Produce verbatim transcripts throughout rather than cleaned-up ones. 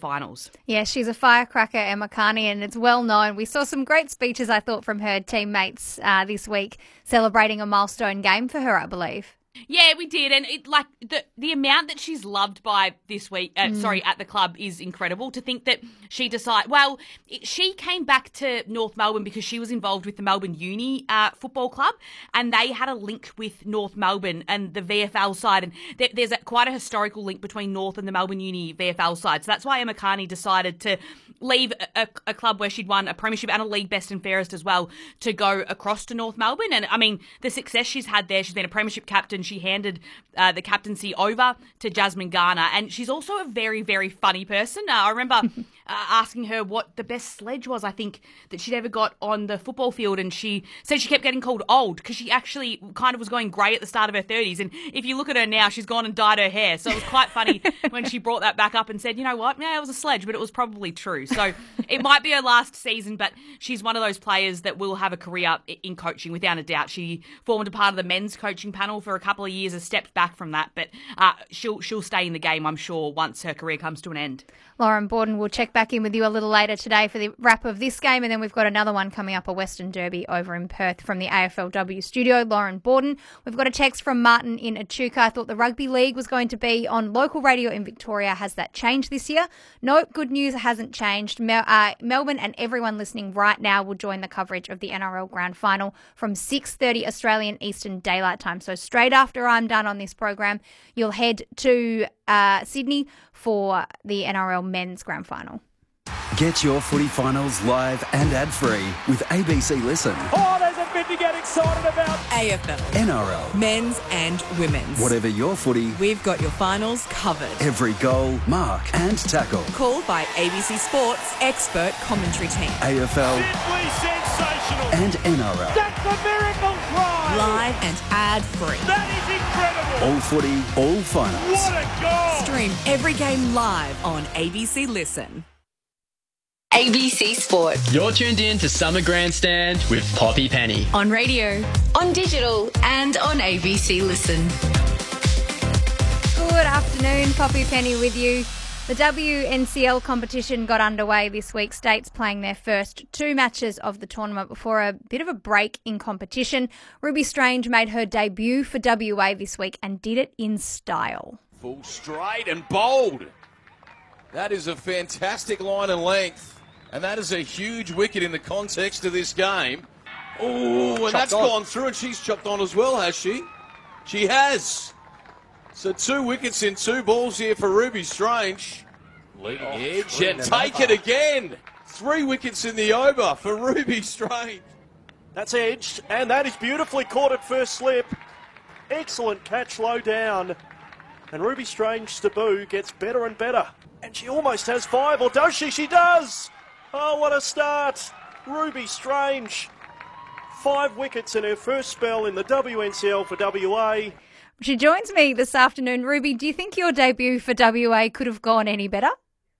finals. Yeah, she's a firecracker, Emma Carney, and it's well known. We saw some great speeches, I thought, from her teammates uh, this week, celebrating a milestone game for her, I believe. Yeah, we did, and it, like the the amount that she's loved by this week, uh, mm. sorry, at the club is incredible. To think that she decided, well, it, she came back to North Melbourne because she was involved with the Melbourne Uni uh, Football Club, and they had a link with North Melbourne and the V F L side, and there, there's a, quite a historical link between North and the Melbourne Uni V F L side. So that's why Emma Carney decided to leave a, a club where she'd won a premiership and a league best and fairest as well to go across to North Melbourne. And I mean, the success she's had there, she's been a premiership captain. She handed uh, the captaincy over to Jasmine Garner, and she's also a very, very funny person. Uh, I remember uh, asking her what the best sledge was, I think, that she'd ever got on the football field, and she said she kept getting called old because she actually kind of was going grey at the start of her thirties, and if you look at her now, she's gone and dyed her hair, so it was quite funny when she brought that back up and said, you know what, yeah, it was a sledge, but it was probably true. So it might be her last season, but she's one of those players that will have a career in coaching, without a doubt. She formed a part of the men's coaching panel for a couple of years, has stepped back from that, but uh, she'll she'll stay in the game, I'm sure, once her career comes to an end. Lauren Borden will check back in with you a little later today for the wrap of this game, and then we've got another one coming up, a Western Derby over in Perth from the A F L W studio. Lauren Borden. We've got a text from Martin in Echuca. I thought the rugby league was going to be on local radio in Victoria. Has that changed this year? No, good news, it hasn't changed. Mel- uh, Melbourne and everyone listening right now will join the coverage of the N R L Grand Final from six thirty Australian Eastern Daylight Time. So straight after I'm done on this program, you'll head to uh, Sydney for the N R L Men's Grand Final. Get your footy finals live and ad-free with A B C Listen. Oh, there's a bit to get excited about. A F L, N R L, men's and women's. Whatever your footy, we've got your finals covered. Every goal, mark and tackle. Called by A B C Sports expert commentary team. A F L. Simply sensational. And N R L. That's a miracle try. Live and ad-free. That is incredible. All footy, all finals. What a goal. Stream every game live on A B C Listen. A B C Sport. You're tuned in to Summer Grandstand with Poppy Penny. On radio, on digital, and on A B C Listen. Good afternoon, Poppy Penny with you. The W N C L competition got underway this week, states playing their first two matches of the tournament before a bit of a break in competition. Ruby Strange made her debut for W A this week and did it in style. Full straight and bold. That is a fantastic line and length. And that is a huge wicket in the context of this game. Oh, and that's on. Gone through, and she's chopped on as well, has she? She has. So two wickets in two balls here for Ruby Strange. Leading oh, edge and take it again. Three wickets in the over for Ruby Strange. That's edged, and that is beautifully caught at first slip. Excellent catch low down. And Ruby Strange's debut gets better and better. And she almost has five, or does she? She does! Oh, what a start. Ruby Strange. Five wickets in her first spell in the W N C L for W A. She joins me this afternoon. Ruby, do you think your debut for W A could have gone any better?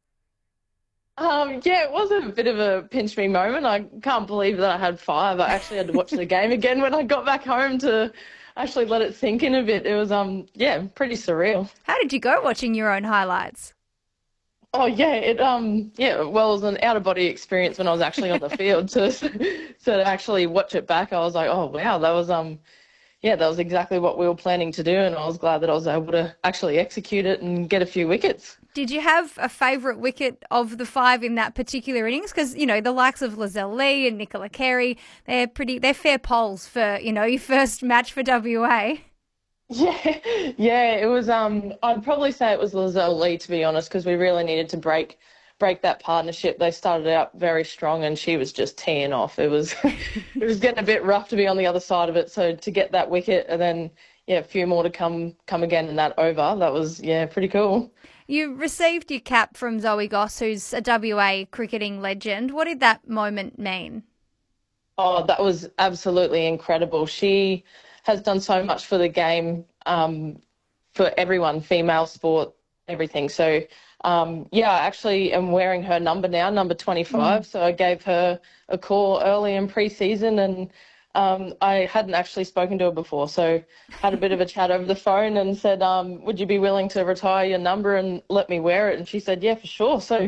Um, yeah, it was a bit of a pinch me moment. I can't believe that I had five. I actually had to watch the game again when I got back home to actually let it sink in a bit. It was, um, yeah, pretty surreal. How did you go watching your own highlights? Oh yeah, it um yeah, well, it was an out of body experience when I was actually on the field. So, so to actually watch it back, I was like, oh wow, that was um yeah, that was exactly what we were planning to do, and I was glad that I was able to actually execute it and get a few wickets. Did you have a favourite wicket of the five in that particular innings? Because, you know, the likes of Lizelle Lee and Nicola Carey, they're pretty, they're fair polls for, you know, your first match for W A. Yeah, yeah, it was. Um, I'd probably say it was Lizelle Lee, to be honest, because we really needed to break break that partnership. They started out very strong, and she was just teeing off. It was it was getting a bit rough to be on the other side of it. So to get that wicket, and then yeah, a few more to come come again in that over, that was yeah pretty cool. You received your cap from Zoe Goss, who's a W A cricketing legend. What did that moment mean? Oh, that was absolutely incredible. She has done so much for the game, um, for everyone, female sport, everything. So, um, yeah, I actually am wearing her number now, number twenty-five. Mm. So I gave her a call early in pre-season, and um, I hadn't actually spoken to her before. So had a bit of a chat over the phone and said, um, would you be willing to retire your number and let me wear it? And she said, yeah, for sure. So